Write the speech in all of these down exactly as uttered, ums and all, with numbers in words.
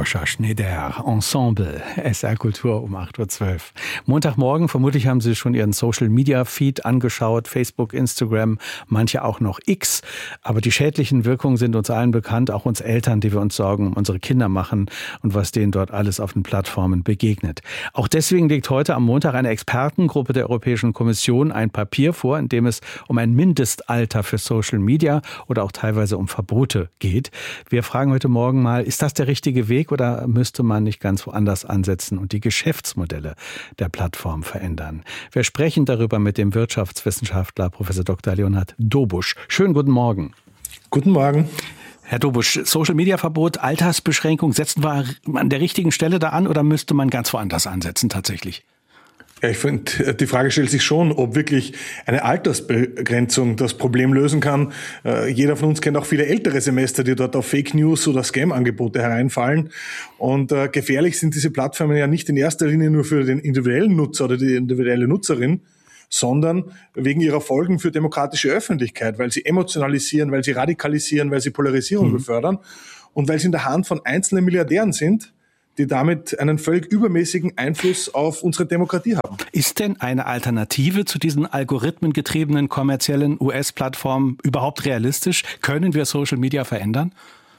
Sascha Schneider, Ensemble, S R Kultur um acht Uhr zwölf. Montagmorgen, vermutlich haben Sie schon Ihren Social-Media-Feed angeschaut, Facebook, Instagram, manche auch noch X. Aber die schädlichen Wirkungen sind uns allen bekannt, auch uns Eltern, die wir uns Sorgen um unsere Kinder machen und was denen dort alles auf den Plattformen begegnet. Auch deswegen liegt heute am Montag eine Expertengruppe der Europäischen Kommission ein Papier vor, in dem es um ein Mindestalter für Social Media oder auch teilweise um Verbote geht. Wir fragen heute Morgen mal, ist das der richtige Weg oder müsste man nicht ganz woanders ansetzen und die Geschäftsmodelle der Plattform verändern? Wir sprechen darüber mit dem Wirtschaftswissenschaftler Professor Doktor Leonhard Dobusch. Schönen guten Morgen. Guten Morgen. Herr Dobusch, Social-Media-Verbot, Altersbeschränkung, setzen wir an der richtigen Stelle da an oder müsste man ganz woanders ansetzen tatsächlich? Ja, ich finde, die Frage stellt sich schon, ob wirklich eine Altersbegrenzung das Problem lösen kann. Äh, jeder von uns kennt auch viele ältere Semester, die dort auf Fake News oder Scam-Angebote hereinfallen. Und äh, gefährlich sind diese Plattformen ja nicht in erster Linie nur für den individuellen Nutzer oder die individuelle Nutzerin, sondern wegen ihrer Folgen für demokratische Öffentlichkeit, weil sie emotionalisieren, weil sie radikalisieren, weil sie Polarisierung mhm. befördern und weil sie in der Hand von einzelnen Milliardären sind, die damit einen völlig übermäßigen Einfluss auf unsere Demokratie haben. Ist denn eine Alternative zu diesen algorithmengetriebenen kommerziellen U S-Plattformen überhaupt realistisch? Können wir Social Media verändern?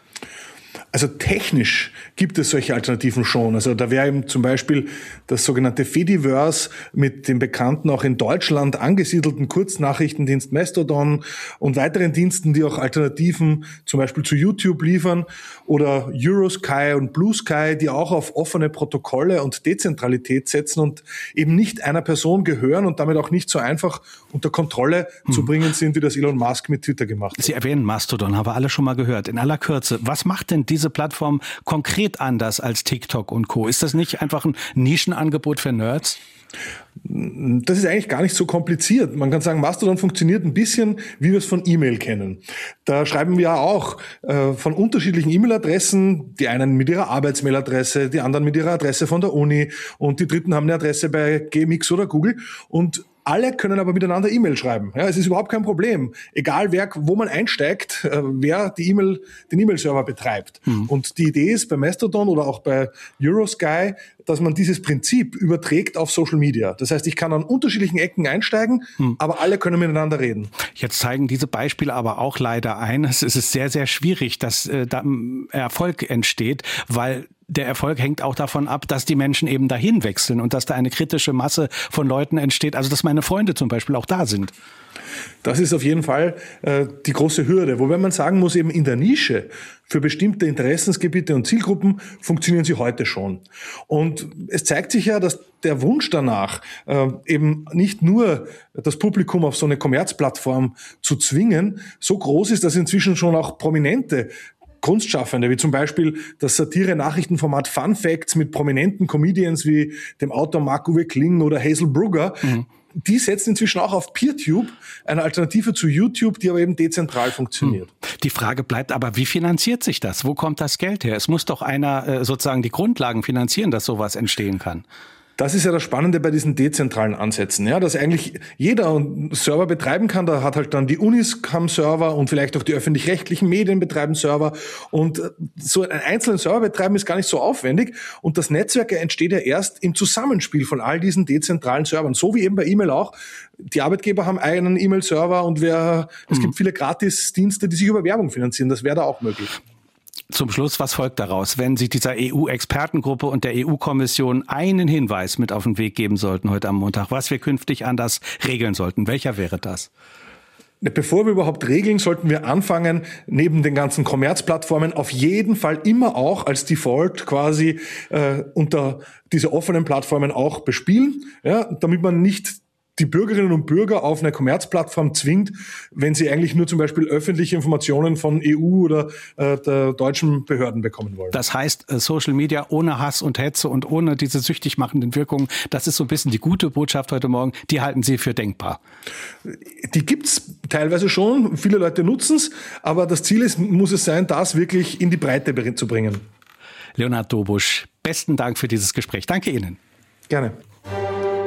Also technisch gibt es solche Alternativen schon. Also da wäre eben zum Beispiel das sogenannte Fediverse mit dem bekannten, auch in Deutschland angesiedelten Kurznachrichtendienst Mastodon und weiteren Diensten, die auch Alternativen zum Beispiel zu YouTube liefern, oder Eurosky und Blue Sky, die auch auf offene Protokolle und Dezentralität setzen und eben nicht einer Person gehören und damit auch nicht so einfach unter Kontrolle hm. zu bringen sind, wie das Elon Musk mit Twitter gemacht hat. Sie erwähnen Mastodon, haben wir alle schon mal gehört. In aller Kürze, was macht denn diese Plattform konkret anders als TikTok und Co.? Ist das nicht einfach ein Nischenangebot für Nerds? Das ist eigentlich gar nicht so kompliziert. Man kann sagen, Mastodon funktioniert ein bisschen, wie wir es von E-Mail kennen. Da schreiben wir auch äh, von unterschiedlichen E-Mail-Adressen, die einen mit ihrer Arbeitsmailadresse, die anderen mit ihrer Adresse von der Uni und die dritten haben eine Adresse bei G M X oder Google und alle können aber miteinander E-Mail schreiben. Ja, es ist überhaupt kein Problem. Egal wer, wo man einsteigt, äh, wer die E-Mail, den E-Mail-Server betreibt. Hm. Und die Idee ist bei Mastodon oder auch bei Eurosky, dass man dieses Prinzip überträgt auf Social Media. Das heißt, ich kann an unterschiedlichen Ecken einsteigen, hm. aber alle können miteinander reden. Jetzt zeigen diese Beispiele aber auch leider ein, es ist sehr, sehr schwierig, dass äh, da Erfolg entsteht, weil der Erfolg hängt auch davon ab, dass die Menschen eben dahin wechseln und dass da eine kritische Masse von Leuten entsteht. Also dass meine Freunde zum Beispiel auch da sind. Das ist auf jeden Fall äh, die große Hürde. Wobei man sagen muss, eben in der Nische für bestimmte Interessensgebiete und Zielgruppen funktionieren sie heute schon. Und es zeigt sich ja, dass der Wunsch danach, äh, eben nicht nur das Publikum auf so eine Kommerzplattform zu zwingen, so groß ist, dass inzwischen schon auch prominente Kunstschaffende, wie zum Beispiel das Satire-Nachrichtenformat Fun Facts mit prominenten Comedians wie dem Autor Marc-Uwe Kling oder Hazel Brugger, mhm. die setzen inzwischen auch auf PeerTube, eine Alternative zu YouTube, die aber eben dezentral funktioniert. Die Frage bleibt aber, wie finanziert sich das? Wo kommt das Geld her? Es muss doch einer äh, sozusagen die Grundlagen finanzieren, dass sowas entstehen kann. Das ist ja das Spannende bei diesen dezentralen Ansätzen, ja, dass eigentlich jeder einen Server betreiben kann. Da hat halt dann die Unis haben Server und vielleicht auch die öffentlich-rechtlichen Medien betreiben Server. Und so einen einzelnen Server betreiben ist gar nicht so aufwendig. Und das Netzwerk entsteht ja erst im Zusammenspiel von all diesen dezentralen Servern. So wie eben bei E-Mail auch. Die Arbeitgeber haben einen E-Mail-Server und wer, es hm. gibt viele Gratis-Dienste, die sich über Werbung finanzieren. Das wäre da auch möglich. Zum Schluss, was folgt daraus, wenn Sie dieser E U-Expertengruppe und der E U-Kommission einen Hinweis mit auf den Weg geben sollten heute am Montag, was wir künftig anders regeln sollten? Welcher wäre das? Bevor wir überhaupt regeln, sollten wir anfangen, neben den ganzen Kommerzplattformen auf jeden Fall immer auch als Default quasi äh, unter diese offenen Plattformen auch bespielen, ja, damit man nicht die Bürgerinnen und Bürger auf eine Kommerzplattform zwingt, wenn sie eigentlich nur zum Beispiel öffentliche Informationen von E U oder äh, der deutschen Behörden bekommen wollen. Das heißt, Social Media ohne Hass und Hetze und ohne diese süchtig machenden Wirkungen, das ist so ein bisschen die gute Botschaft heute Morgen, die halten Sie für denkbar. Die gibt's teilweise schon, viele Leute nutzen es, aber das Ziel ist, muss es sein, das wirklich in die Breite zu bringen. Leonhard Dobusch, besten Dank für dieses Gespräch. Danke Ihnen. Gerne.